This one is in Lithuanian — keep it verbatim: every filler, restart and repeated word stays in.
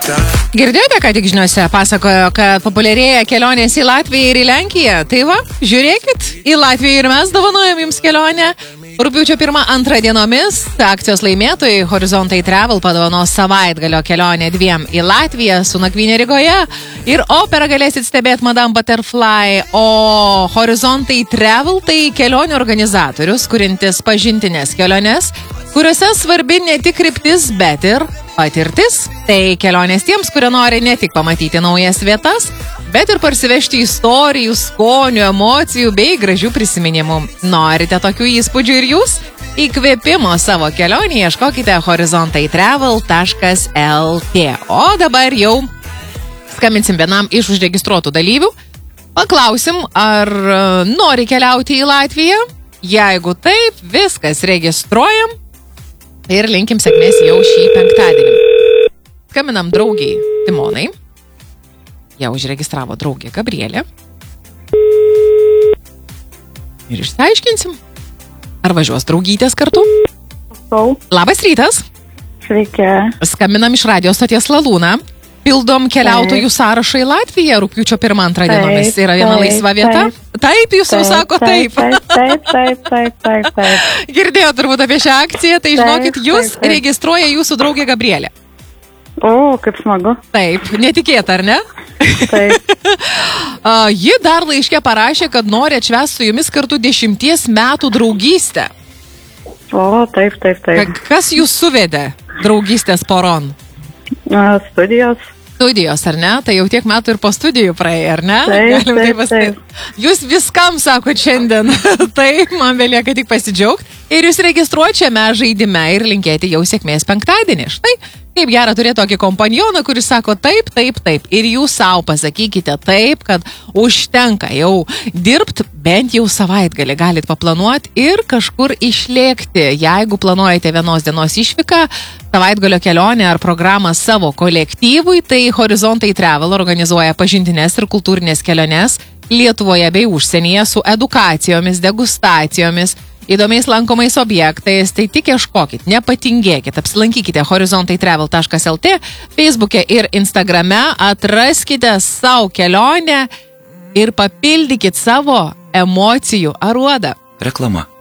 Girdėjote, ką tik žiniuose pasakojo, kad populiarėja kelionės į Latviją ir į Lenkiją. Tai va, žiūrėkit, į Latviją ir mes dovanojam jums kelionę. Rugpjūčio pirmą antrą dienomis akcijos laimėtojai Horizontai Travel padovanos savaitgalio kelionę dviem į Latviją su nakvyne Rygoje. Ir operą galėsit stebėti Madame Butterfly, o Horizontai Travel tai kelionių organizatorius, kurintis pažintinės keliones, kuriuose svarbi ne tik kryptis, bet ir patirtis. Tai kelionės tiems, kurie nori ne tik pamatyti naujas vietas, bet ir parsivežti istorijų, skonių, emocijų bei gražių prisiminimų. Norite tokių įspūdžių ir jūs? Įkvėpimo savo kelionį ieškokite horizontai travel taškas el tė. O dabar jau skambinsim vienam iš užregistruotų dalyvių. Paklausim, ar nori keliauti į Latviją. Jeigu taip, viskas registruojam. Ir linkim sėkmės jau šį penktadienį. Skambinam draugiai Timonai. Jau užregistravo draugė Gabrielė. Ir išsiaiškinsim, ar važiuos draugytės kartu. Hello. Labas rytas. Sveiki. Skambinam iš radijo stoties Lalūna. Pildom keliautojų sąrašą į Latviją rugpjūčio pirmą antrą dienomis. Yra viena taip, laisva vieta. Taip, taip jūs jau sako taip. Taip, taip, taip, taip, taip, taip. Girdėjo turbūt apie šią akciją, tai žinokit, jūs taip, taip. registruoja jūsų draugė Gabrielė. O, kaip smagu. Taip, netikėta, ar ne? Taip. uh, ji dar laiške parašė, kad nori atšvęsti su jumis kartu dešimties metų draugystę. O, taip, taip, taip. Kas jūs suvedė draugystės poron? Uh, studijos. Studijos, ar ne? Tai jau tiek metų ir po studijų praėjai, ar ne? Taip, taip, taip. Jūs viskam sakot šiandien. Taip, man belieka tik pasidžiaugti. Ir jūs registruočiame žaidime ir linkėti jau sėkmės penktadienį. Štai, kaip gera turėti tokį kompanioną, kuris sako taip, taip, taip. Ir jūs savo pasakykite taip, kad užtenka jau dirbti, bent jau savaitgalį galit paplanuoti ir kažkur išlėkti. Jeigu planuojate vienos dienos išvyką, savaitgalio kelionę ar programą savo kolektyvui, tai Horizontai Travel organizuoja pažintinės ir kultūrinės keliones Lietuvoje bei užsienyje su edukacijomis, degustacijomis, įdomiais lankomais objektais. Tai tik ieškokit, nepatingėkit, apsilankykite horizontai travel taškas el tė, Facebook'e ir Instagrame, atraskite savo kelionę ir papildykit savo emocijų aruodą. Reklama.